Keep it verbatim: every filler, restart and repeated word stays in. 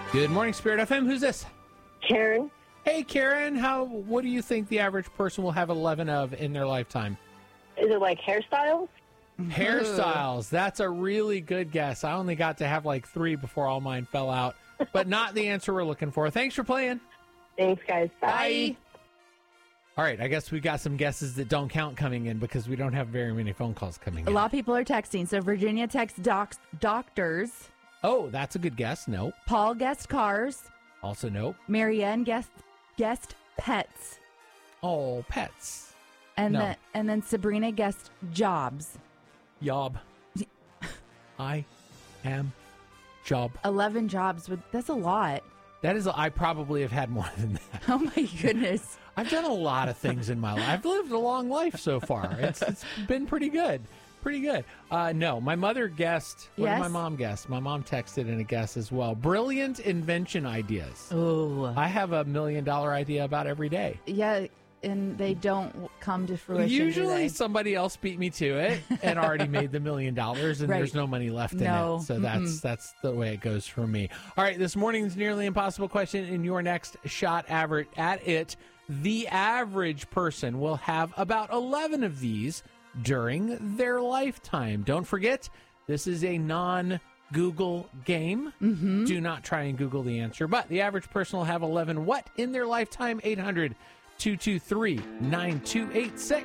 Good morning, Spirit F M. Who's this? Karen. Hey, Karen. How? What do you think the average person will have eleven of in their lifetime? Is it like hairstyles? Hairstyles. That's a really good guess. I only got to have like three before all mine fell out, but not the answer we're looking for. Thanks for playing. Thanks, guys. Bye. Bye. All right, I guess we got some guesses that don't count coming in because we don't have very many phone calls coming in. A lot of people are texting. So Virginia texts docs, doctors. Oh, that's a good guess. Nope. Paul guessed cars. Also nope. Marianne guessed guessed pets. Oh, pets. And No. then and then Sabrina guessed jobs. Yob. I am job. Eleven jobs. Would that's a lot. That is, I probably have had more than that. Oh my goodness. I've done a lot of things in my life. I've lived a long life so far. It's It's been pretty good. Pretty good. Uh, no, my mother guessed. What Yes? did my mom guess? My mom texted in a guess as well. Brilliant invention ideas. Oh. I have a million dollar idea about every day. Yeah, and they don't come to fruition. do Usually they? somebody else beat me to it and already made the million dollars and Right. there's no money left No. in it. So that's that's the way it goes for me. All right, this morning's nearly impossible question in your next shot average at it. The average person will have about eleven of these during their lifetime. Don't forget, this is a non-Google game. Mm-hmm. Do not try and Google the answer. But the average person will have eleven what in their lifetime? eight hundred two two three nine two eight six.